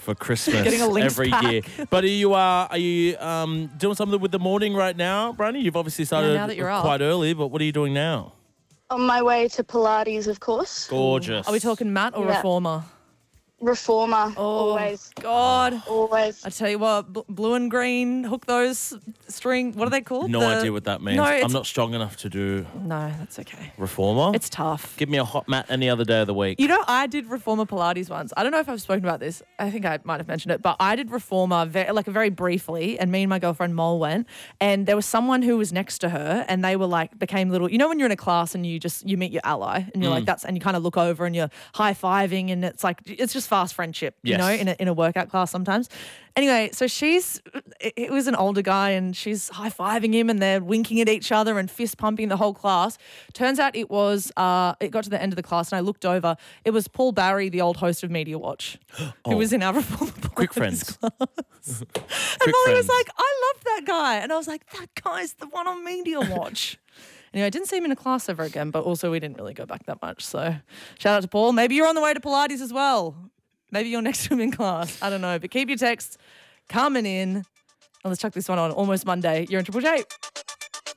for Christmas Getting a Lynx every pack. year. But are you doing something with the morning right now, Bryony? You've obviously started now that you're up. quite early, but what are you doing now? On my way to Pilates, of course. Gorgeous. Are we talking mat or Yeah. reformer? Reformer, always, God. always. I tell you what, blue and green, hook those string. What are they called? No idea what that means. No, I'm not strong enough to do No, that's okay. reformer. It's tough. Give me a hot mat any other day of the week. You know, I did reformer Pilates once. I don't know if I've spoken about this. I think I might have mentioned it, but I did reformer very briefly, and me and my girlfriend Mol went, and there was someone who was next to her, and they were like became little. You know, when you're in a class and you meet your ally, and you're like and you kind of look over and you're high fiving, and it's like it's just fast friendship. You know, in a workout class sometimes. Anyway, so it was an older guy and she's high-fiving him and they're winking at each other and fist pumping the whole class. Turns out it got to the end of the class and I looked over. It was Paul Barry, the old host of Media Watch, who was in our Reformer Quick Pilates Friends. class. And Molly was like, I love that guy. And I was like, that guy's the one on Media Watch. Anyway, I didn't see him in a class ever again, but also we didn't really go back that much. So shout out to Paul. Maybe you're on the way to Pilates as well. Maybe you're next to him in class. I don't know. But keep your texts coming in. And let's chuck this one on. Almost Monday. You're in Triple J.